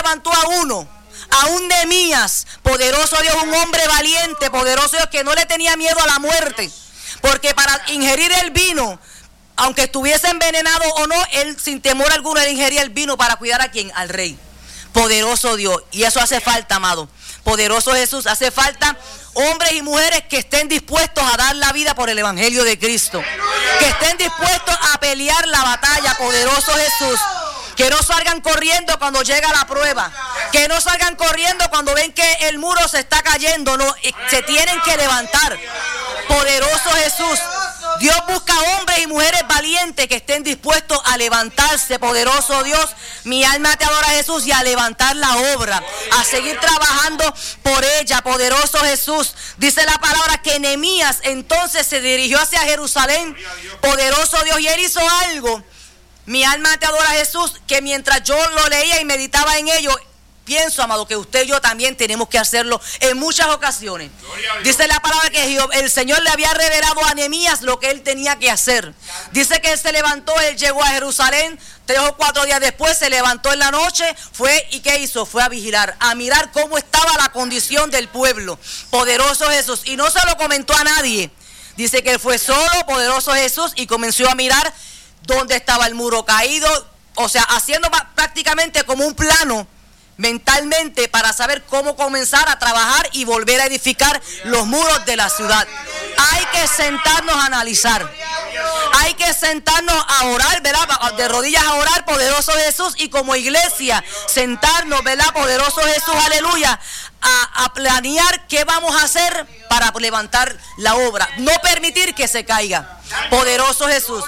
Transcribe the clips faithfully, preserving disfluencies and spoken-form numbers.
levantó a uno, a un Nehemías, poderoso Dios, un hombre valiente, poderoso Dios, que no le tenía miedo a la muerte, porque para ingerir el vino, aunque estuviese envenenado o no, él sin temor alguno, él ingería el vino para cuidar a quién, al rey. Poderoso Dios, y eso hace falta, amado. Poderoso Jesús, hace falta hombres y mujeres que estén dispuestos a dar la vida por el evangelio de Cristo, que estén dispuestos a pelear la batalla. Poderoso Jesús, que no salgan corriendo cuando llega la prueba, que no salgan corriendo cuando ven que el muro se está cayendo, no, se tienen que levantar. Poderoso Jesús, Dios busca hombres y mujeres valientes que estén dispuestos a levantarse. Poderoso Dios, mi alma te adora, Jesús, y a levantar la obra, a seguir trabajando por ella. Poderoso Jesús, dice la palabra que Nehemías entonces se dirigió hacia Jerusalén. Poderoso Dios, y él hizo algo. Mi alma te adora, Jesús, que mientras yo lo leía y meditaba en ello, pienso, amado, que usted y yo también tenemos que hacerlo en muchas ocasiones. Dice la palabra que el Señor le había revelado a Nehemías lo que él tenía que hacer. Dice que él se levantó, él llegó a Jerusalén, tres o cuatro días después se levantó en la noche, fue y ¿qué hizo? Fue a vigilar, a mirar cómo estaba la condición del pueblo. Poderoso Jesús, y no se lo comentó a nadie. Dice que él fue solo, poderoso Jesús, y comenzó a mirar dónde estaba el muro caído, o sea, haciendo prácticamente como un plano mentalmente para saber cómo comenzar a trabajar y volver a edificar los muros de la ciudad. Hay que sentarnos a analizar, hay que sentarnos a orar, ¿verdad? De rodillas a orar, poderoso Jesús, y como iglesia sentarnos, ¿verdad? Poderoso Jesús, aleluya, a, a planear qué vamos a hacer para levantar la obra, no permitir que se caiga. Poderoso Jesús,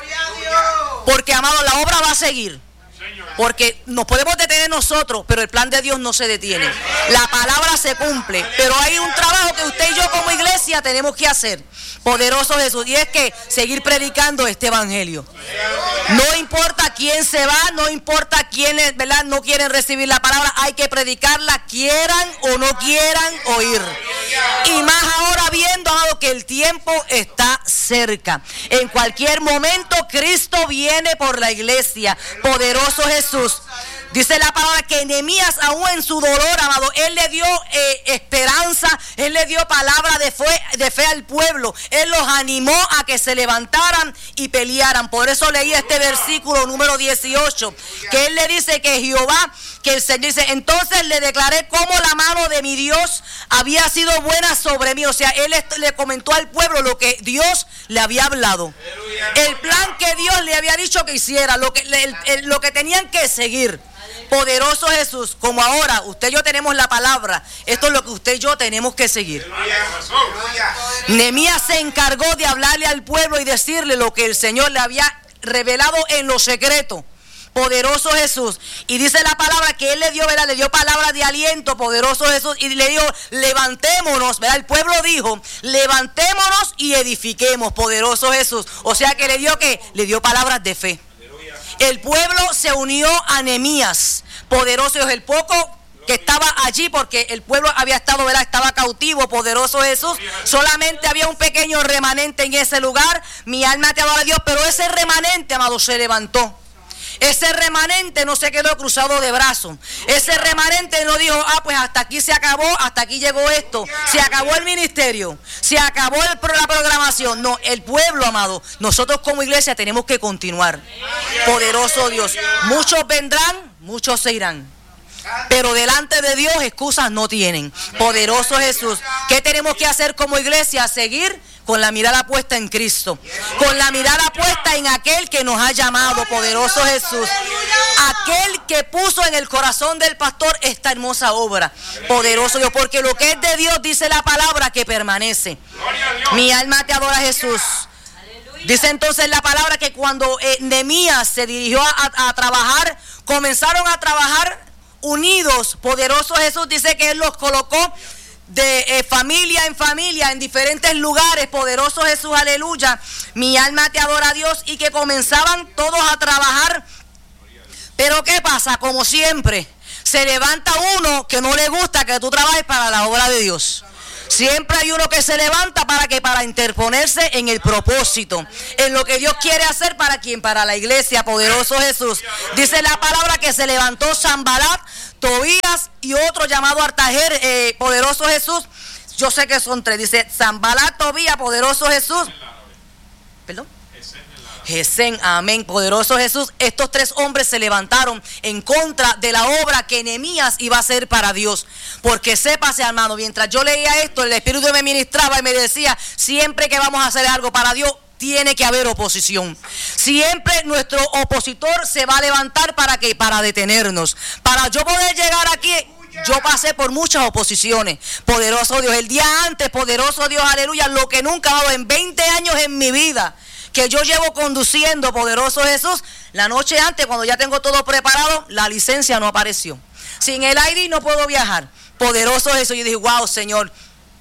porque amado, la obra va a seguir. Porque nos podemos detener nosotros, pero el plan de Dios no se detiene. La palabra se cumple, pero hay un trabajo que usted y yo como iglesia tenemos que hacer. Poderoso Jesús, y es que seguir predicando este evangelio. No importa quién se va, no importa quiénes, ¿verdad?, no quieren recibir la palabra, hay que predicarla, quieran o no quieran oír. Y más ahora viendo, amado, que el tiempo está cerca. En cualquier momento Cristo viene por la iglesia. Poderoso Jesús. Dice la palabra que Nehemías, aún en su dolor, amado, él le dio eh, esperanza, él le dio palabra de fe, de fe al pueblo. Él los animó a que se levantaran y pelearan. Por eso leí este versículo número dieciocho, que él le dice que Jehová, que el Señor dice, entonces le declaré cómo la mano de mi Dios había sido buena sobre mí. O sea, él le comentó al pueblo lo que Dios le había hablado. El plan que Dios le había dicho que hiciera, lo que, el, el, lo que tenían que seguir. Poderoso Jesús, como ahora usted y yo tenemos la palabra, esto es lo que usted y yo tenemos que seguir. Nehemías se encargó de hablarle al pueblo y decirle lo que el Señor le había revelado en lo secreto. Poderoso Jesús. Y dice la palabra que él le dio, ¿verdad? Le dio palabra de aliento, poderoso Jesús, y le dijo, levantémonos, ¿verdad? El pueblo dijo, levantémonos y edifiquemos, poderoso Jesús. O sea que le dio, ¿qué? Le dio palabras de fe. El pueblo se unió a Nehemías, poderoso Dios, el poco que estaba allí, porque el pueblo había estado, ¿verdad?, estaba cautivo, poderoso Jesús, solamente había un pequeño remanente en ese lugar. Mi alma te adora a Dios, pero ese remanente, amado, se levantó. Ese remanente no se quedó cruzado de brazos. Ese remanente no dijo, ah, pues hasta aquí se acabó, hasta aquí llegó esto. Se acabó el ministerio, se acabó el, la programación. No, el pueblo, amado, nosotros como iglesia tenemos que continuar. Poderoso Dios. Muchos vendrán, muchos se irán, pero delante de Dios excusas no tienen. Poderoso Jesús. ¿Qué tenemos que hacer como iglesia? Seguir con la mirada puesta en Cristo, con la mirada puesta en aquel que nos ha llamado. Poderoso Jesús, aquel que puso en el corazón del pastor esta hermosa obra. Poderoso Dios, porque lo que es de Dios, dice la palabra, que permanece. Mi alma te adora, Jesús. Dice entonces la palabra que cuando eh, Nehemías se dirigió a, a, a trabajar, comenzaron a trabajar unidos. Poderoso Jesús, dice que él los colocó de eh, familia en familia en diferentes lugares. Poderoso Jesús, aleluya. Mi alma te adora a Dios, y que comenzaban todos a trabajar. Pero ¿qué pasa? Como siempre, se levanta uno que no le gusta que tú trabajes para la obra de Dios. Siempre hay uno que se levanta para que para interponerse en el propósito, en lo que Dios quiere hacer para quien, para la iglesia. Poderoso Jesús. Dice la palabra que se levantó Sanbalat, Tobías, y otro llamado Artajer, eh, poderoso Jesús. Yo sé que son tres. Dice Sanbalat, Tobías, poderoso Jesús. Perdón. Gesén, amén, poderoso Jesús. Estos tres hombres se levantaron en contra de la obra que Nehemías iba a hacer para Dios. Porque sépase, hermano, mientras yo leía esto, el Espíritu me ministraba y me decía, siempre que vamos a hacer algo para Dios, tiene que haber oposición. Siempre nuestro opositor se va a levantar para que para detenernos. Para yo poder llegar aquí, yo pasé por muchas oposiciones. Poderoso Dios, el día antes, poderoso Dios, aleluya, lo que nunca ha dado en veinte años en mi vida que yo llevo conduciendo, poderoso Jesús, la noche antes, cuando ya tengo todo preparado, la licencia no apareció. Sin el I D no puedo viajar. Poderoso Jesús. Yo dije, wow, Señor,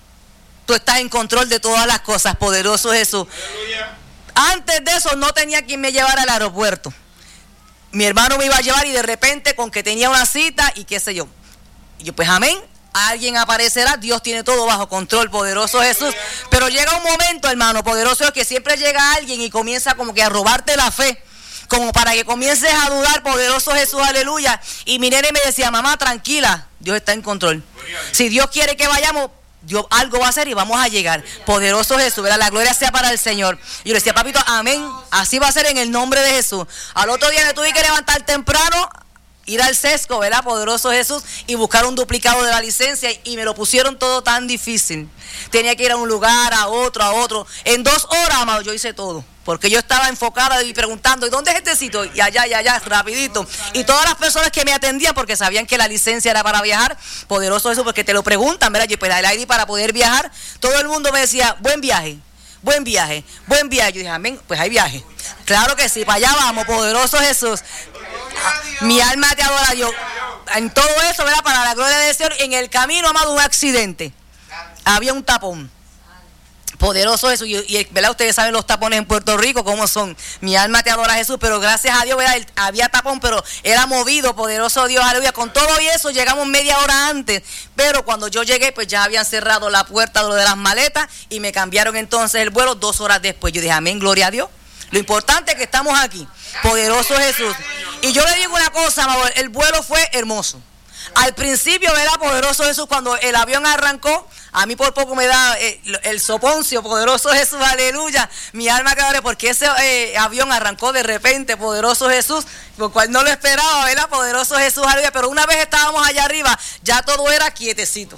tú estás en control de todas las cosas, poderoso Jesús. Aleluya. Antes de eso no tenía quien me llevara al aeropuerto. Mi hermano me iba a llevar y de repente con que tenía una cita y qué sé yo. Y yo, pues amén. Alguien aparecerá, Dios tiene todo bajo control, poderoso Jesús. Pero llega un momento, hermano, poderoso es que siempre llega alguien y comienza como que a robarte la fe, como para que comiences a dudar, poderoso Jesús, aleluya. Y mi nene me decía, mamá, tranquila, Dios está en control. Si Dios quiere que vayamos, Dios algo va a hacer y vamos a llegar. Poderoso Jesús, ¿verdad? La gloria sea para el Señor. Y yo le decía, papito, amén, así va a ser en el nombre de Jesús. Al otro día me tuve que levantar temprano, ir al sesco, ¿verdad? Poderoso Jesús, y buscar un duplicado de la licencia, y me lo pusieron todo tan difícil. Tenía que ir a un lugar, a otro, a otro. En dos horas, amado, yo hice todo. Porque yo estaba enfocada y preguntando, ¿y dónde es este sitio? Y allá, y allá, rapidito. Y todas las personas que me atendían, porque sabían que la licencia era para viajar, poderoso Jesús, porque te lo preguntan, ¿verdad? Yo, pues, el I D para poder viajar, todo el mundo me decía, buen viaje. Buen viaje, buen viaje. Yo dije, amén, pues hay viaje. Claro que sí, para allá vamos, poderoso Jesús. Mi alma te adora, Dios. En todo eso, ¿verdad? Para la gloria del Señor. En el camino, amado, un accidente. Había un tapón. Poderoso Jesús. Y, y, ¿verdad? Ustedes saben los tapones en Puerto Rico, cómo son. Mi alma te adora, Jesús. Pero gracias a Dios, ¿verdad? Había tapón, pero era movido, poderoso Dios, aleluya. Con todo y eso, llegamos media hora antes. Pero cuando yo llegué, pues ya habían cerrado la puerta de lo de las maletas y me cambiaron entonces el vuelo dos horas después. Yo dije, amén, gloria a Dios. Lo importante es que estamos aquí. Poderoso Jesús. Y yo le digo una cosa, amor, el vuelo fue hermoso. Al principio, ¿verdad? Poderoso Jesús, cuando el avión arrancó, a mí por poco me da eh, el soponcio, poderoso Jesús, aleluya. Mi alma quedó, porque ese eh, avión arrancó de repente, poderoso Jesús, por cual no lo esperaba, ¿verdad? Poderoso Jesús, aleluya. Pero una vez estábamos allá arriba, ya todo era quietecito.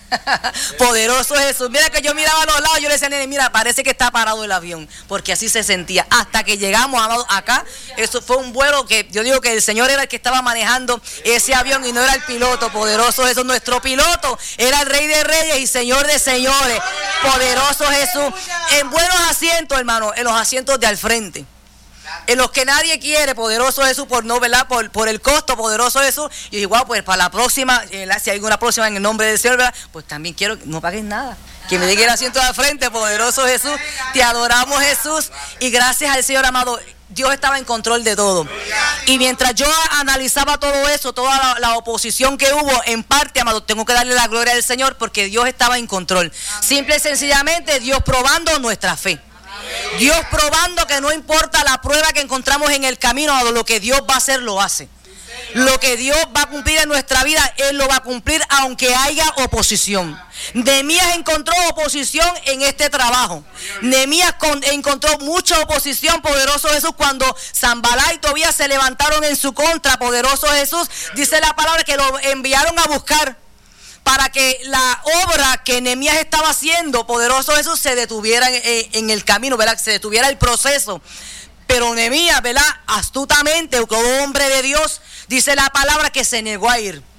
Poderoso Jesús. Mira que yo miraba a los lados, yo le decía, nene, mira, parece que está parado el avión, porque así se sentía. Hasta que llegamos acá, eso fue un vuelo que yo digo que el Señor era el que estaba manejando ese avión y no era el piloto. Poderoso Jesús, nuestro piloto era el Rey de Reyes y Señor de Señores. Poderoso Jesús. En buenos asientos, hermano, en los asientos de al frente, en los que nadie quiere, poderoso Jesús, por no, ¿verdad? Por, por el costo, poderoso Jesús. Y igual, pues para la próxima, eh, si hay alguna próxima en el nombre del Señor, ¿verdad? Pues también quiero que no pagues nada. Que me diga el asiento de al frente, poderoso Jesús. Te adoramos, Jesús. Y gracias al Señor, amado, Dios estaba en control de todo. Y mientras yo analizaba todo eso, toda la, la oposición que hubo, en parte, amado, tengo que darle la gloria al Señor porque Dios estaba en control. Simple y sencillamente, Dios probando nuestra fe. Dios probando que no importa la prueba que encontramos en el camino, lo que Dios va a hacer, lo hace. Lo que Dios va a cumplir en nuestra vida, Él lo va a cumplir aunque haya oposición. Nehemías encontró oposición en este trabajo. Nehemías encontró mucha oposición, poderoso Jesús, cuando Sanbalat y Tobías se levantaron en su contra, poderoso Jesús. Dice la palabra que lo enviaron a buscar para que la obra que Nehemías estaba haciendo, poderoso Jesús, se detuviera en, en el camino, ¿verdad? Se detuviera el proceso. Pero Nehemías, ¿verdad? Astutamente, como hombre de Dios, dice la palabra que se negó a ir.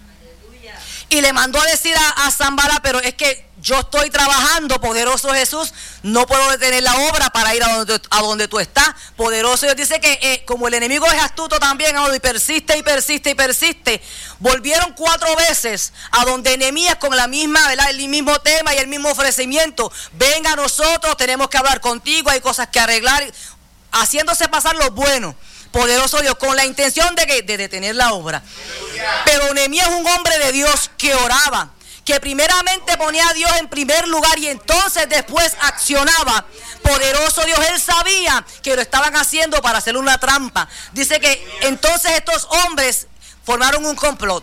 Y le mandó a decir a, a Sanbalat, pero es que yo estoy trabajando, poderoso Jesús, no puedo detener la obra para ir a donde, a donde tú estás. Poderoso Dios dice que eh, como el enemigo es astuto también, y persiste y persiste y persiste, volvieron cuatro veces a donde Nehemías con la misma, ¿verdad? El mismo tema y el mismo ofrecimiento. Venga a nosotros, tenemos que hablar contigo, hay cosas que arreglar, haciéndose pasar lo bueno. Poderoso Dios, con la intención de, que, de detener la obra. Pero Nehemías es un hombre de Dios que oraba, que primeramente ponía a Dios en primer lugar y entonces después accionaba. Poderoso Dios, él sabía que lo estaban haciendo para hacer una trampa. Dice que entonces estos hombres formaron un complot.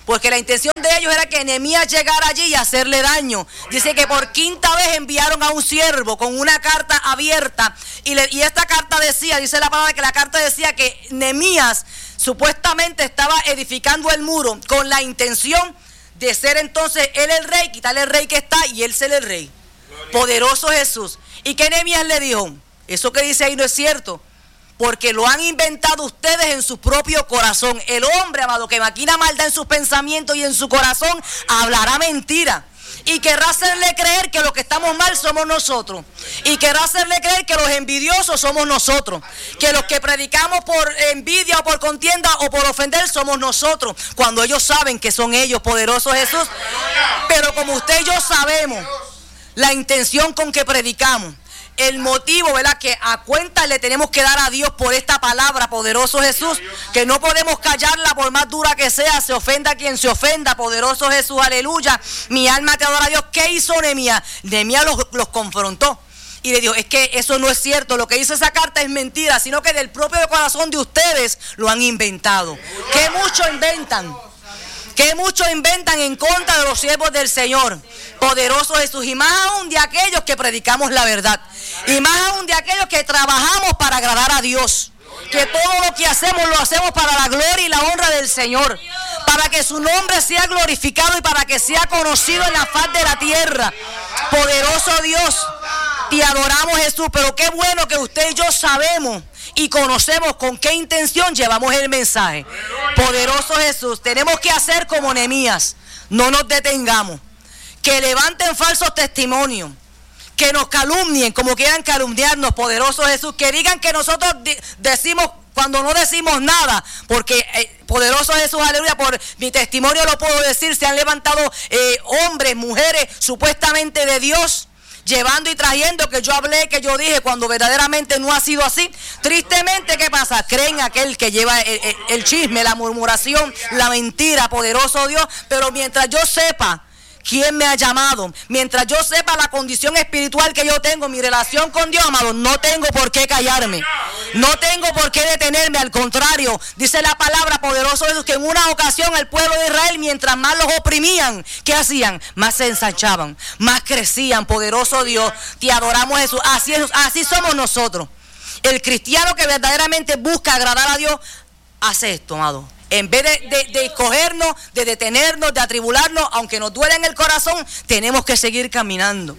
porque la intención de ellos era que Nehemías llegara allí y hacerle daño. Dice que por quinta vez enviaron a un siervo con una carta abierta, y, le, y esta carta decía, dice la palabra que la carta decía que Nehemías supuestamente estaba edificando el muro con la intención de ser entonces él el rey, quitarle el rey que está y él ser el rey. Poderoso Jesús. ¿Y qué Nehemías le dijo? Eso que dice ahí no es cierto, porque lo han inventado ustedes en su propio corazón. El hombre, amado, que maquina maldad en sus pensamientos y en su corazón, hablará mentira. Y querrá hacerle creer que los que estamos mal somos nosotros. Y querrá hacerle creer que los envidiosos somos nosotros. Que los que predicamos por envidia o por contienda o por ofender somos nosotros. Cuando ellos saben que son ellos, poderoso Jesús. Pero como usted y yo sabemos la intención con que predicamos, el motivo, ¿verdad?, que a cuenta le tenemos que dar a Dios por esta palabra, poderoso Jesús, que no podemos callarla por más dura que sea, se ofenda quien se ofenda, poderoso Jesús, aleluya. Mi alma te adora a Dios. ¿Qué hizo Nehemías? Nehemías los, los confrontó y le dijo, es que eso no es cierto, lo que dice esa carta es mentira, sino que del propio corazón de ustedes lo han inventado. Que mucho inventan. Que muchos inventan en contra de los siervos del Señor, poderoso Jesús, y más aún de aquellos que predicamos la verdad, y más aún de aquellos que trabajamos para agradar a Dios, que todo lo que hacemos lo hacemos para la gloria y la honra del Señor, para que su nombre sea glorificado y para que sea conocido en la faz de la tierra. Poderoso Dios, te adoramos, Jesús, pero qué bueno que usted y yo sabemos y conocemos con qué intención llevamos el mensaje. Poderoso Jesús, tenemos que hacer como Nehemías, no nos detengamos, que levanten falsos testimonios, que nos calumnien como quieran calumniarnos, poderoso Jesús, que digan que nosotros de- decimos cuando no decimos nada, porque eh, poderoso Jesús, aleluya, por mi testimonio lo puedo decir, se han levantado eh, hombres, mujeres supuestamente de Dios, llevando y trayendo que yo hablé, que yo dije, cuando verdaderamente no ha sido así. Tristemente, ¿qué pasa? Creen aquel que lleva el, el, el chisme, la murmuración, la mentira, poderoso Dios. Pero mientras yo sepa quién me ha llamado, mientras yo sepa la condición espiritual que yo tengo, mi relación con Dios, amado, no tengo por qué callarme, no tengo por qué detenerme. Al contrario, dice la palabra, poderoso Jesús, que en una ocasión el pueblo de Israel, mientras más los oprimían, ¿qué hacían? Más se ensanchaban, más crecían. Poderoso Dios, te adoramos, Jesús. Así es, así somos nosotros. El cristiano que verdaderamente busca agradar a Dios hace esto, amado. En vez de, de, de escogernos, de detenernos, de atribularnos, aunque nos duele en el corazón, tenemos que seguir caminando.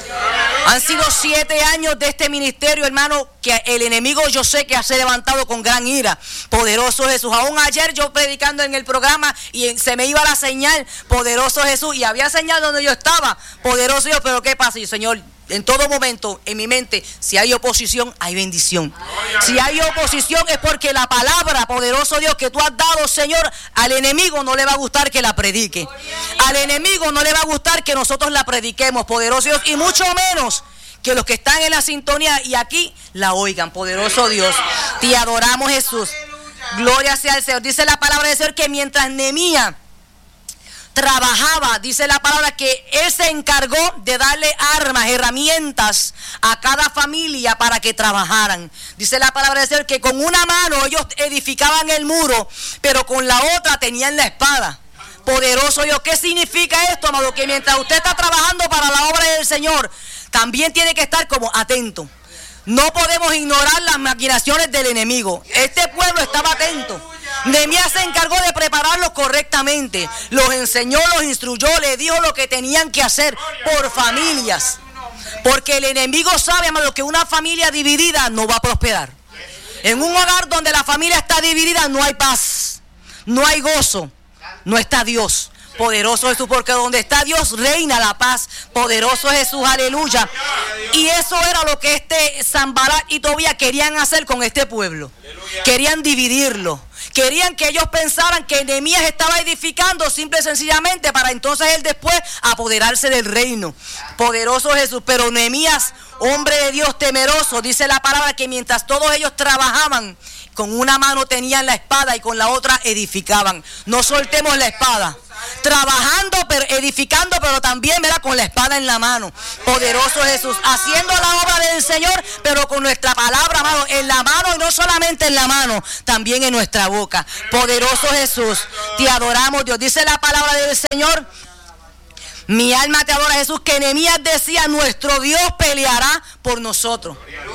Han sido siete años de este ministerio, hermano, que el enemigo yo sé que se ha levantado con gran ira. Poderoso Jesús. Aún ayer yo predicando en el programa y se me iba la señal, poderoso Jesús, y había señal donde yo estaba, poderoso Dios, pero ¿qué pasa? Y Señor, en todo momento, en mi mente, si hay oposición, hay bendición. Si hay oposición es porque la palabra, poderoso Dios, que tú has dado, Señor, al enemigo no le va a gustar que la predique. Al enemigo no le va a gustar que nosotros la prediquemos, poderoso Dios, y mucho menos que los que están en la sintonía y aquí la oigan, poderoso Dios. Te adoramos, Jesús. Gloria sea al Señor. Dice la palabra del Señor que mientras Nehemías trabajaba, dice la palabra que él se encargó de darle armas, herramientas a cada familia para que trabajaran. Dice la palabra del Señor que con una mano ellos edificaban el muro, pero con la otra tenían la espada. Poderoso Dios, ¿qué significa esto, amado? Que mientras usted está trabajando para la obra del Señor, también tiene que estar como atento. No podemos ignorar las maquinaciones del enemigo. Este pueblo estaba atento. Nehemías se encargó de prepararlos correctamente, los enseñó, los instruyó, les dijo lo que tenían que hacer por familias, porque el enemigo sabe, amado, que una familia dividida no va a prosperar. En un hogar donde la familia está dividida no hay paz, no hay gozo, no está Dios. Poderoso Jesús, porque donde está Dios reina la paz. Poderoso Jesús, aleluya. Y eso era lo que este Sanbalat y Tobías querían hacer con este pueblo. Querían dividirlo. Querían que ellos pensaran que Nehemías estaba edificando simple y sencillamente para entonces él después apoderarse del reino. Poderoso Jesús. Pero Nehemías, hombre de Dios temeroso, dice la palabra que mientras todos ellos trabajaban, con una mano tenían la espada y con la otra edificaban. No soltemos la espada. trabajando, pero edificando, pero también, ¿verdad?, con la espada en la mano. Poderoso Jesús, haciendo la obra del Señor, pero con nuestra palabra, amado, en la mano, y no solamente en la mano, también en nuestra boca. Poderoso Jesús, te adoramos, Dios. Dice la palabra del Señor: mi alma te adora, Jesús, que Nehemías decía: nuestro Dios peleará por nosotros.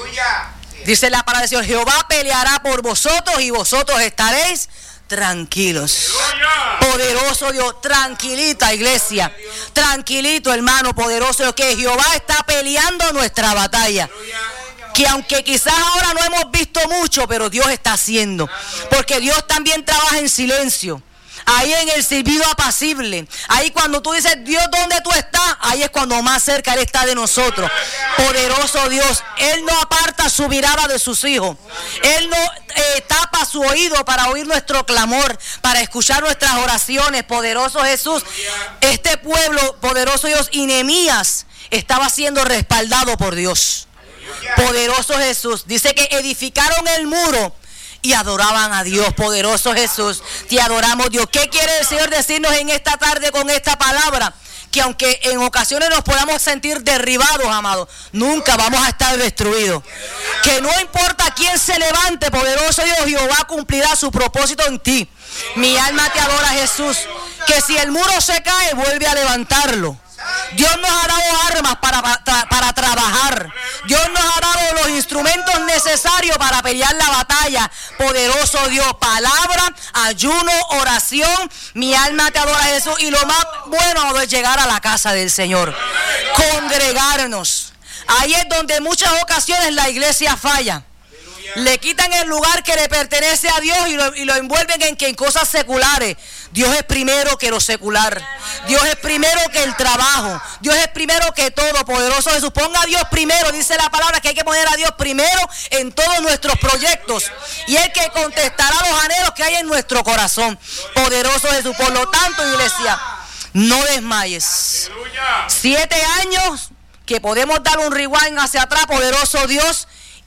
Dice la palabra del Señor: Jehová peleará por vosotros y vosotros estaréis tranquilos. Poderoso Dios, tranquilita iglesia, tranquilito hermano, poderoso Dios, que Jehová está peleando nuestra batalla. Que aunque quizás ahora no hemos visto mucho, pero Dios está haciendo. Porque Dios también trabaja en silencio. Ahí en el silbido apacible. Ahí cuando tú dices: Dios, ¿dónde tú estás? Ahí es cuando más cerca Él está de nosotros. Poderoso Dios. Él no aparta su mirada de sus hijos. Él no eh, tapa su oído para oír nuestro clamor, para escuchar nuestras oraciones. Poderoso Jesús. Este pueblo, poderoso Dios, y Nehemías estaba siendo respaldado por Dios. Poderoso Jesús. Dice que edificaron el muro y adoraban a Dios. Poderoso Jesús, te adoramos, Dios. ¿Qué quiere el Señor decirnos en esta tarde con esta palabra? Que aunque en ocasiones nos podamos sentir derribados, amados, nunca vamos a estar destruidos. Que no importa quién se levante, poderoso Dios, Jehová cumplirá su propósito en ti. Mi alma te adora, Jesús. Que si el muro se cae, vuelve a levantarlo. Dios nos ha dado armas para, para, para trabajar. Dios nos ha dado los instrumentos necesarios para pelear la batalla. Poderoso Dios, palabra, ayuno, oración. Mi alma te adora, Jesús. Y lo más bueno es llegar a la casa del Señor, congregarnos. Ahí es donde en muchas ocasiones la iglesia falla. Le quitan el lugar que le pertenece a Dios y lo, y lo envuelven en, que en cosas seculares. Dios es primero que lo secular. Dios es primero que el trabajo. Dios es primero que todo. Poderoso Jesús. Ponga a Dios primero. Dice la palabra que hay que poner a Dios primero en todos nuestros proyectos. Y Él que contestará los anhelos que hay en nuestro corazón. Poderoso Jesús. Por lo tanto, iglesia, no desmayes. Siete años que podemos dar un rewind hacia atrás, poderoso Dios.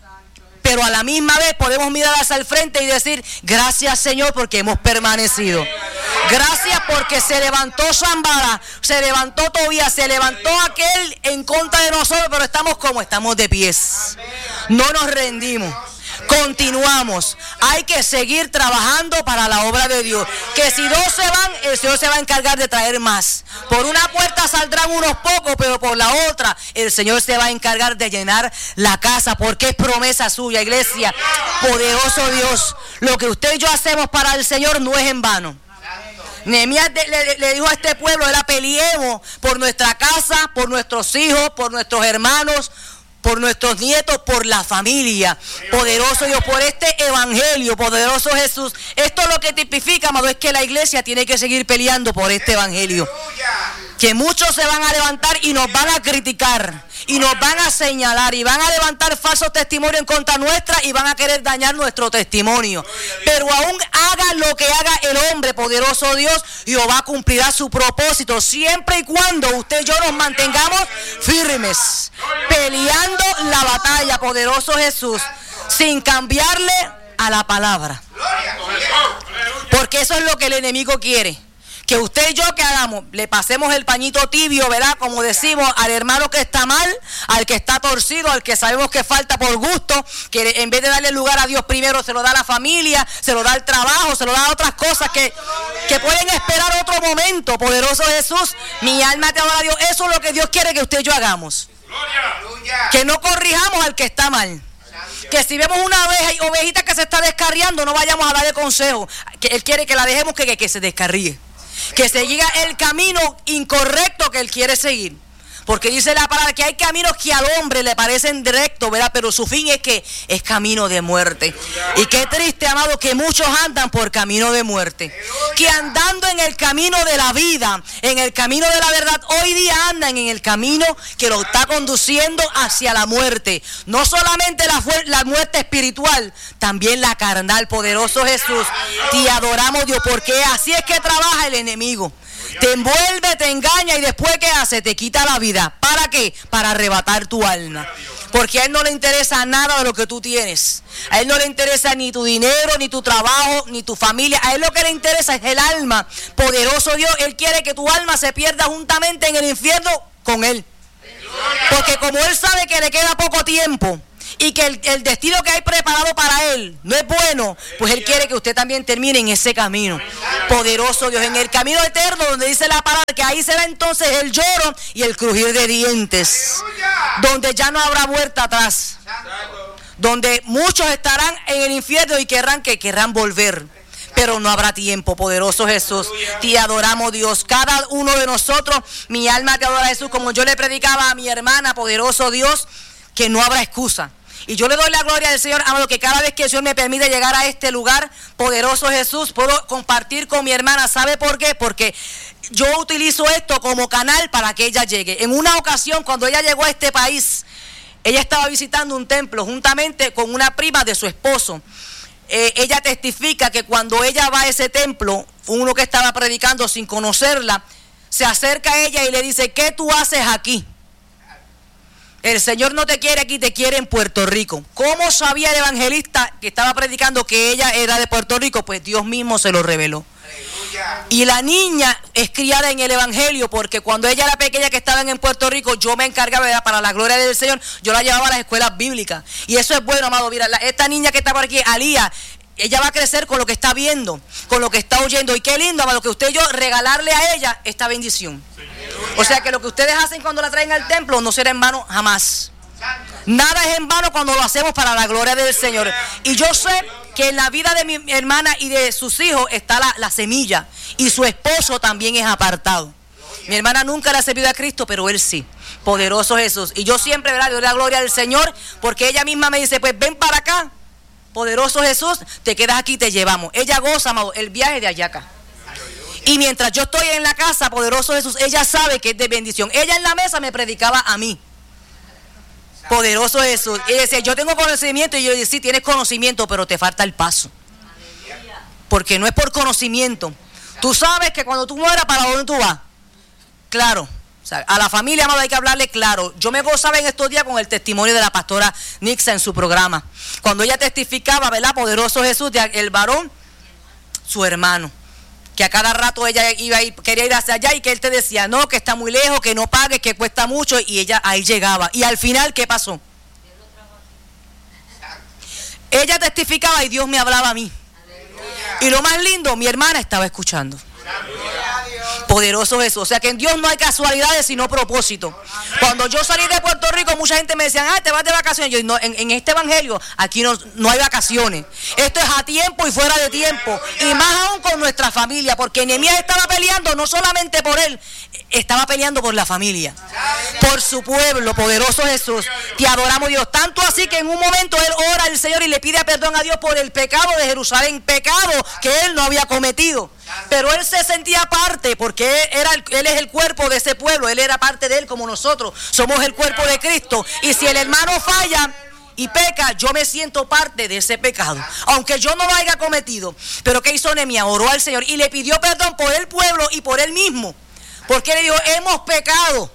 Pero a la misma vez podemos mirar hacia el frente y decir: gracias, Señor, porque hemos permanecido. Gracias porque se levantó Zambara, se levantó Tobías, se levantó aquel en contra de nosotros, pero estamos como estamos de pies. No nos rendimos. Continuamos. Hay que seguir trabajando para la obra de Dios. Que si dos se van, el Señor se va a encargar de traer más. Por una puerta saldrán unos pocos, pero por la otra el Señor se va a encargar de llenar la casa, porque es promesa suya, iglesia. Poderoso Dios, lo que usted y yo hacemos para el Señor no es en vano. Nehemías le, le, le dijo a este pueblo: era peleemos por nuestra casa, por nuestros hijos, por nuestros hermanos, por nuestros nietos, por la familia. Poderoso Dios, por este evangelio, poderoso Jesús. Esto es lo que tipifica, amado, es que la iglesia tiene que seguir peleando por este evangelio. Que muchos se van a levantar y nos van a criticar, y nos van a señalar, y van a levantar falsos testimonios en contra nuestra, y van a querer dañar nuestro testimonio. Pero aún haga lo que haga el hombre, poderoso Dios, Jehová cumplirá su propósito, siempre y cuando usted y yo nos mantengamos firmes, peleando la batalla, poderoso Jesús, sin cambiarle a la palabra. Porque eso es lo que el enemigo quiere. Que usted y yo, ¿qué hagamos? Le pasemos el pañito tibio, ¿verdad? Como decimos, al hermano que está mal, al que está torcido, al que sabemos que falta por gusto, que en vez de darle lugar a Dios primero, se lo da a la familia, se lo da al trabajo, se lo da a otras cosas que, que pueden esperar otro momento. Poderoso Jesús, mi alma te adora, Dios. Eso es lo que Dios quiere que usted y yo hagamos. Que no corrijamos al que está mal. Que si vemos una oveja, ovejita que se está descarriando, no vayamos a darle consejo. Que Él quiere que la dejemos que, que, que se descarríe. Que se siga el camino incorrecto que Él quiere seguir. Porque dice la palabra que hay caminos que al hombre le parecen directos, ¿verdad? Pero su fin es que es camino de muerte. Y qué triste, amado, que muchos andan por camino de muerte. Que andando en el camino de la vida, en el camino de la verdad, hoy día andan en el camino que lo está conduciendo hacia la muerte. No solamente la, la muerte espiritual, también la carnal. Poderoso Jesús, te adoramos, Dios, porque así es que trabaja el enemigo. Te envuelve, te engaña y después ¿qué hace? Te quita la vida. ¿Para qué? Para arrebatar tu alma. Porque a Él no le interesa nada de lo que tú tienes. A Él no le interesa ni tu dinero, ni tu trabajo, ni tu familia. A Él lo que le interesa es el alma. Poderoso Dios, Él quiere que tu alma se pierda juntamente en el infierno con Él. Porque como Él sabe que le queda poco tiempo y que el, el destino que hay preparado para Él no es bueno, pues Él quiere que usted también termine en ese camino. Poderoso Dios, en el camino eterno donde dice la palabra que ahí será entonces el lloro y el crujir de dientes, donde ya no habrá vuelta atrás, donde muchos estarán en el infierno y querrán que querrán volver, pero no habrá tiempo. Poderoso Jesús, te adoramos, Dios. Cada uno de nosotros, mi alma te adora, Jesús, como yo le predicaba a mi hermana, poderoso Dios, que no habrá excusa. Y yo le doy la gloria al Señor, amado, que cada vez que el Señor me permite llegar a este lugar, poderoso Jesús, puedo compartir con mi hermana. ¿Sabe por qué? Porque yo utilizo esto como canal para que ella llegue. En una ocasión, cuando ella llegó a este país, ella estaba visitando un templo juntamente con una prima de su esposo. Eh, ella testifica que cuando ella va a ese templo, uno que estaba predicando sin conocerla, se acerca a ella y le dice: ¿qué tú haces aquí? El Señor no te quiere aquí, te quiere en Puerto Rico. ¿Cómo sabía el evangelista que estaba predicando que ella era de Puerto Rico? Pues Dios mismo se lo reveló. Aleluya. Y la niña es criada en el evangelio, porque cuando ella era pequeña, que estaban en Puerto Rico, yo me encargaba, ¿verdad?, para la gloria del Señor, yo la llevaba a las escuelas bíblicas. Y eso es bueno, amado. Mira, la, esta niña que está por aquí, Alía, ella va a crecer con lo que está viendo, con lo que está oyendo. Y qué lindo, amado, que usted y yo regalarle a ella esta bendición. O sea que lo que ustedes hacen cuando la traen al templo no será en vano jamás. Nada es en vano cuando lo hacemos para la gloria del Señor. Y yo sé que en la vida de mi hermana y de sus hijos está la, la semilla. Y su esposo también es apartado. Mi hermana nunca le ha servido a Cristo, pero él sí. Poderoso Jesús. Y yo siempre, ¿verdad?, le doy la gloria al Señor, porque ella misma me dice: pues ven para acá, poderoso Jesús, te quedas aquí y te llevamos. Ella goza, amado, el viaje de allá acá. Y mientras yo estoy en la casa, poderoso Jesús, ella sabe que es de bendición. Ella en la mesa me predicaba a mí. Poderoso Jesús. Y decía: yo tengo conocimiento. Y yo decía: sí, tienes conocimiento, pero te falta el paso. Porque no es por conocimiento. Tú sabes que cuando tú mueras, ¿para dónde tú vas? Claro. O sea, a la familia, amado, hay que hablarle claro. Yo me gozaba en estos días con el testimonio de la pastora Nixa en su programa. Cuando ella testificaba, ¿verdad? Poderoso Jesús, de el varón, su hermano. Que a cada rato ella iba a ir, quería ir hacia allá, y que él te decía: no, que está muy lejos, que no pague, que cuesta mucho, y ella ahí llegaba. Y al final, ¿qué pasó? Ella testificaba y Dios me hablaba a mí. Y lo más lindo, mi hermana estaba escuchando. Poderoso Jesús. O sea que en Dios no hay casualidades, sino propósito. Cuando yo salí de Puerto Rico, mucha gente me decía: ah, te vas de vacaciones. Yo, no, en, en este evangelio aquí no, no hay vacaciones. Esto es a tiempo y fuera de tiempo. Y más aún con nuestra familia, porque Nehemías estaba peleando no solamente por él, estaba peleando por la familia, por su pueblo. Poderoso Jesús, te adoramos, Dios. Tanto así que en un momento él ora al Señor y le pide perdón a Dios por el pecado de Jerusalén, pecado que él no había cometido. Pero él se sentía parte, porque él, era el, él es el cuerpo de ese pueblo. Él era parte de él, como nosotros somos el cuerpo de Cristo. Y si el hermano falla y peca, yo me siento parte de ese pecado, aunque yo no lo haya cometido. Pero ¿qué hizo Nehemías? Oró al Señor y le pidió perdón por el pueblo y por él mismo, porque le dijo: hemos pecado.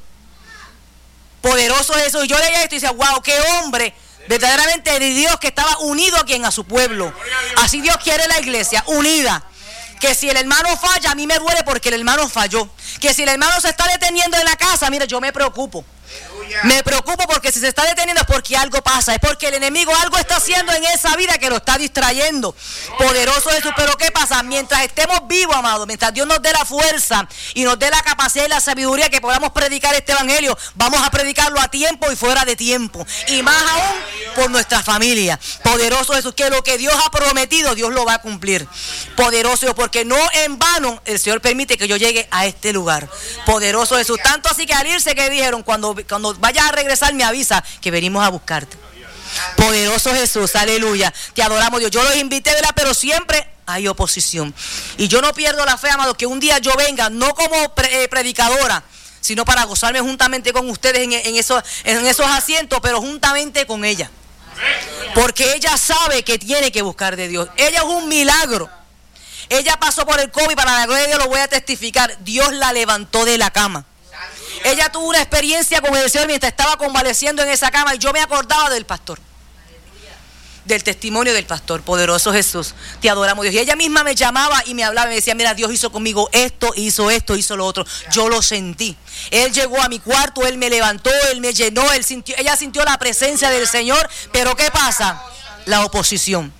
Poderoso Jesús. Y yo leía esto y decía: wow, qué hombre verdaderamente de Dios, que estaba unido a quien, a su pueblo. Así Dios quiere la iglesia, unida. Que si el hermano falla, a mí me duele porque el hermano falló. Que si el hermano se está deteniendo en la casa, mira, yo me preocupo. Me preocupo, porque si se está deteniendo es porque algo pasa, es porque el enemigo algo está haciendo en esa vida que lo está distrayendo. Poderoso Jesús. Pero ¿qué pasa? Mientras estemos vivos, amados, mientras Dios nos dé la fuerza y nos dé la capacidad y la sabiduría que podamos predicar este evangelio, vamos a predicarlo a tiempo y fuera de tiempo, y más aún por nuestra familia. Poderoso Jesús, que lo que Dios ha prometido, Dios lo va a cumplir. Poderoso Jesús, porque no en vano el Señor permite que yo llegue a este lugar. Poderoso Jesús. Tanto así que al irse, que dijeron: cuando, cuando vayas a regresar, me avisa que venimos a buscarte. Poderoso Jesús, aleluya. Te adoramos, Dios. Yo los invité, ¿verdad? Pero siempre hay oposición. Y yo no pierdo la fe, amado, que un día yo venga, no como pre, eh, predicadora, sino para gozarme juntamente con ustedes en, en, esos, en esos asientos, pero juntamente con ella. Porque ella sabe que tiene que buscar de Dios. Ella es un milagro. Ella pasó por el COVID, para la gloria de Dios lo voy a testificar. Dios la levantó de la cama. Ella tuvo una experiencia con el Señor mientras estaba convaleciendo en esa cama y yo me acordaba del pastor. Del testimonio del pastor. Poderoso Jesús, te adoramos, Dios. Y ella misma me llamaba y me hablaba y me decía, mira, Dios hizo conmigo esto, hizo esto, hizo lo otro. Yo lo sentí. Él llegó a mi cuarto, Él me levantó, Él me llenó, él sintió, ella sintió la presencia del Señor. Pero ¿qué pasa? La oposición.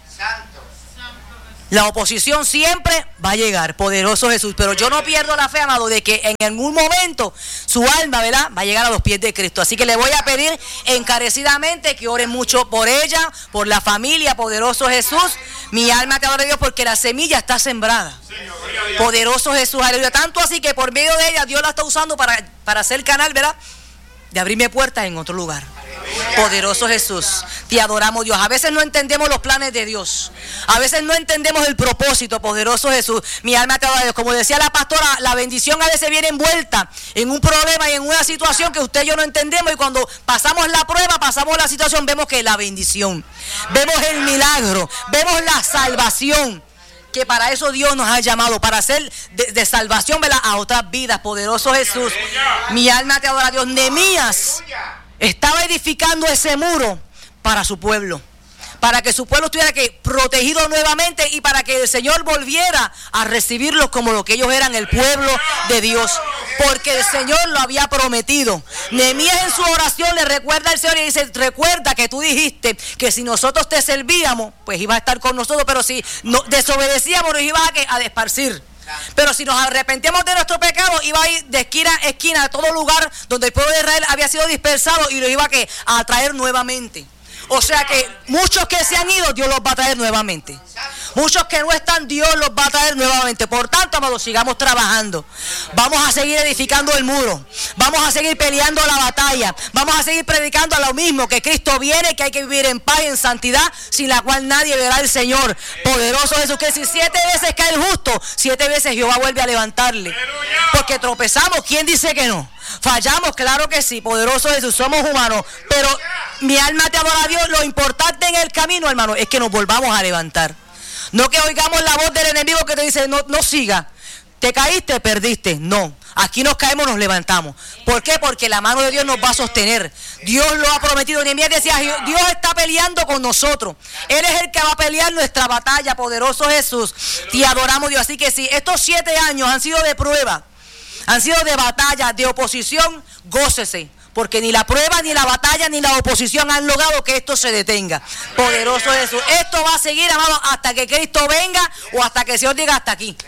La oposición siempre va a llegar, poderoso Jesús. Pero yo no pierdo la fe, amado, de que en algún momento su alma, ¿verdad?, va a llegar a los pies de Cristo. Así que le voy a pedir encarecidamente que oren mucho por ella, por la familia, poderoso Jesús. Mi alma te adora, Dios, porque la semilla está sembrada. Poderoso Jesús, aleluya. Tanto así que por medio de ella Dios la está usando para, para hacer canal, ¿verdad?, de abrirme puertas en otro lugar. Poderoso Jesús, te adoramos, Dios. A veces no entendemos los planes de Dios. A veces no entendemos el propósito, poderoso Jesús. Mi alma te adora, Dios. Como decía la pastora, la bendición a veces viene envuelta en un problema y en una situación que usted y yo no entendemos. Y cuando pasamos la prueba, pasamos la situación, vemos que la bendición, vemos el milagro, vemos la salvación. Que para eso Dios nos ha llamado, para hacer de, de salvación, ¿verdad?, a otras vidas. Poderoso Jesús, mi alma te adora, Dios. Nehemías estaba edificando ese muro para su pueblo, para que su pueblo estuviera que protegido nuevamente y para que el Señor volviera a recibirlos como lo que ellos eran, el pueblo de Dios, porque el Señor lo había prometido. Nehemías en su oración le recuerda al Señor y dice, recuerda que tú dijiste que si nosotros te servíamos, pues ibas a estar con nosotros, pero si no, desobedecíamos nos ibas a, a esparcir. Pero si nos arrepentíamos de nuestro pecado, iba a ir de esquina a esquina a todo lugar donde el pueblo de Israel había sido dispersado y lo iba a, que, a traer nuevamente. O sea que muchos que se han ido, Dios los va a traer nuevamente. Muchos que no están, Dios los va a traer nuevamente. Por tanto, amados, sigamos trabajando. Vamos a seguir edificando el muro. Vamos a seguir peleando la batalla. Vamos a seguir predicando a lo mismo, que Cristo viene, que hay que vivir en paz y en santidad, sin la cual nadie verá al Señor. Poderoso Jesús, que si siete veces cae el justo, siete veces Jehová vuelve a levantarle. Porque tropezamos, ¿quién dice que no? Fallamos, claro que sí, poderoso Jesús, somos humanos, pero mi alma te adora a Dios. Lo importante en el camino, hermano, es que nos volvamos a levantar. No que oigamos la voz del enemigo que te dice, no, no siga, te caíste, perdiste. No, aquí nos caemos, nos levantamos. ¿Por qué? Porque la mano de Dios nos va a sostener. Dios lo ha prometido. Nehemías decía, Dios está peleando con nosotros. Él es el que va a pelear nuestra batalla, poderoso Jesús. Te adoramos, Dios. Así que si estos siete años han sido de prueba, han sido de batalla, de oposición, gócese. Porque ni la prueba, ni la batalla, ni la oposición han logrado que esto se detenga. Poderoso Jesús. Esto va a seguir, amado, hasta que Cristo venga o hasta que el Señor diga hasta aquí.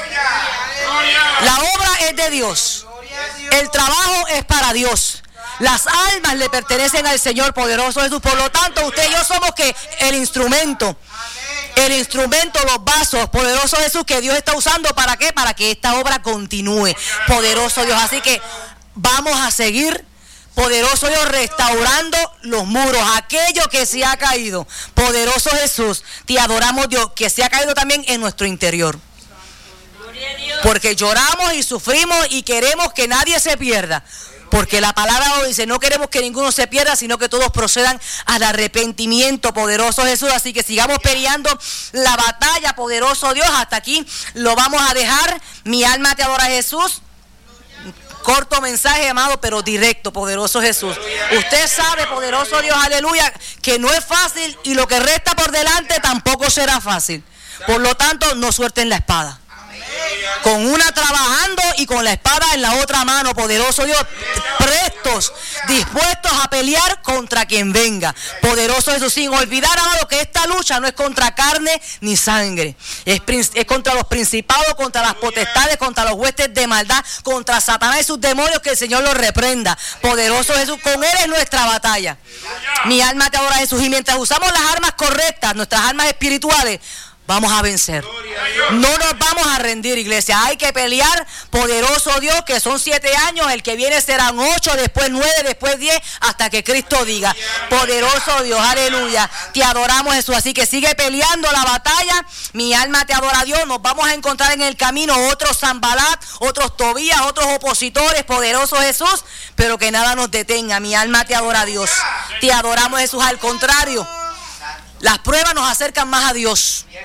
La obra es de Dios. El trabajo es para Dios. Las almas le pertenecen al Señor, poderoso Jesús. Por lo tanto, usted y yo somos que el instrumento. El instrumento, los vasos, poderoso Jesús, que Dios está usando. ¿Para qué? Para que esta obra continúe. Poderoso Dios. Así que vamos a seguir, poderoso Dios, restaurando los muros, aquello que se ha caído. Poderoso Jesús, te adoramos, Dios, que se ha caído también en nuestro interior. Porque lloramos y sufrimos y queremos que nadie se pierda. Porque la palabra nos dice, no queremos que ninguno se pierda, sino que todos procedan al arrepentimiento, poderoso Jesús. Así que sigamos peleando la batalla, poderoso Dios. Hasta aquí lo vamos a dejar. Mi alma te adora, Jesús. Corto mensaje, amado, pero directo, poderoso Jesús. Usted sabe, poderoso Dios, aleluya, que no es fácil y lo que resta por delante tampoco será fácil. Por lo tanto, no suelten la espada. Con una trabajando y con la espada en la otra mano, poderoso Dios, prestos, dispuestos a pelear contra quien venga, poderoso Jesús, sin olvidar, amado, que esta lucha no es contra carne ni sangre, es, es contra los principados, contra las potestades, contra los huestes de maldad, contra Satanás y sus demonios, que el Señor los reprenda, poderoso Jesús, con Él es nuestra batalla. Mi alma te adora, Jesús, y mientras usamos las armas correctas, nuestras armas espirituales, vamos a vencer. No nos vamos a rendir, iglesia. Hay que pelear, poderoso Dios, que son siete años. El que viene serán ocho, después nueve, después diez, hasta que Cristo diga. Poderoso Dios, aleluya. Te adoramos, Jesús. Así que sigue peleando la batalla. Mi alma te adora, Dios. Nos vamos a encontrar en el camino otros Sanbalat, otros Tobías, otros opositores, poderoso Jesús. Pero que nada nos detenga. Mi alma te adora, Dios. Te adoramos, Jesús. Al contrario, las pruebas nos acercan más a Dios.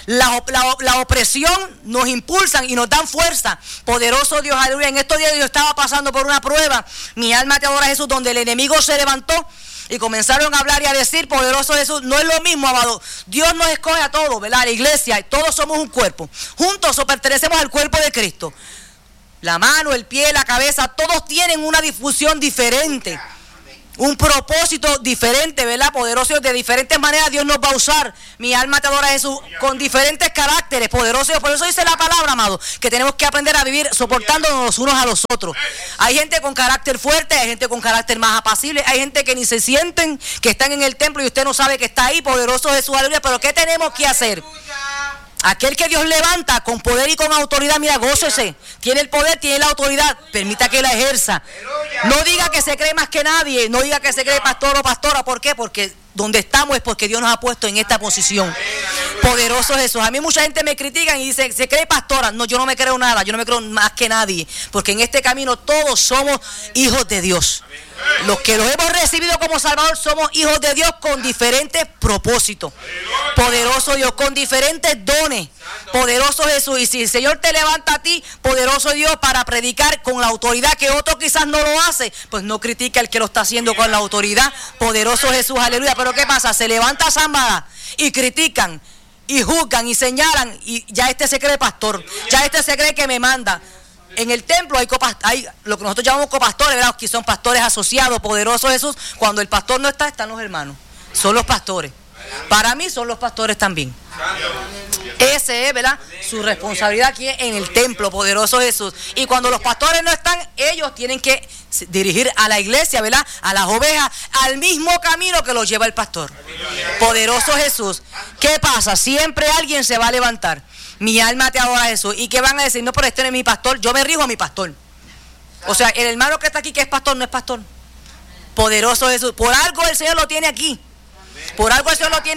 La, la, la opresión nos impulsan y nos dan fuerza. Poderoso Dios, aleluya. En estos días yo estaba pasando por una prueba. Mi alma te adora, Jesús, donde el enemigo se levantó y comenzaron a hablar y a decir, poderoso Jesús. No es lo mismo, amado. Dios nos escoge a todos, ¿verdad? La iglesia, todos somos un cuerpo. Juntos o pertenecemos al cuerpo de Cristo. La mano, el pie, la cabeza, todos tienen una difusión diferente. Un propósito diferente, ¿verdad? Poderoso, de diferentes maneras Dios nos va a usar. Mi alma te adora, Jesús, con diferentes caracteres, poderosos. Por eso dice la palabra, amado, que tenemos que aprender a vivir soportándonos los unos a los otros. Hay gente con carácter fuerte, hay gente con carácter más apacible, hay gente que ni se sienten, que están en el templo y usted no sabe que está ahí, poderoso Jesús, aleluya. Pero ¿qué tenemos que hacer? Aquel que Dios levanta con poder y con autoridad, mira, gócese. Tiene el poder, tiene la autoridad, permita que la ejerza. No diga que se cree más que nadie, no diga que se cree pastor o pastora. ¿Por qué? Porque donde estamos es porque Dios nos ha puesto en esta posición. Poderoso Jesús. A mí mucha gente me critica y dice, ¿se cree pastora? No, yo no me creo nada, yo no me creo más que nadie. Porque en este camino todos somos hijos de Dios. Los que los hemos recibido como Salvador somos hijos de Dios con diferentes propósitos. Poderoso Dios, con diferentes dones. Poderoso Jesús. Y si el Señor te levanta a ti, poderoso Dios, para predicar con la autoridad que otro quizás no lo hace, pues no critica el que lo está haciendo con la autoridad. Poderoso Jesús, aleluya. Pero ¿qué pasa? Se levanta Zambada y critican y juzgan y señalan y ya este se cree pastor, ya este se cree que me manda. En el templo hay, copas, hay lo que nosotros llamamos copastores, ¿verdad? Que son pastores asociados. Poderoso Jesús. Cuando el pastor no está, están los hermanos. Son los pastores. Para mí son los pastores también. Ese es, ¿verdad?, su responsabilidad aquí en el templo. Poderoso Jesús. Y cuando los pastores no están, ellos tienen que dirigir a la iglesia, ¿verdad?, a las ovejas, al mismo camino que los lleva el pastor. Poderoso Jesús. ¿Qué pasa? Siempre alguien se va a levantar. Mi alma te adora, Jesús. ¿Y qué van a decir? No, pero este no es mi pastor. Yo me rijo a mi pastor. O sea, el hermano que está aquí que es pastor no es pastor. Poderoso Jesús. Por algo el Señor lo tiene aquí. Por algo el Señor lo tiene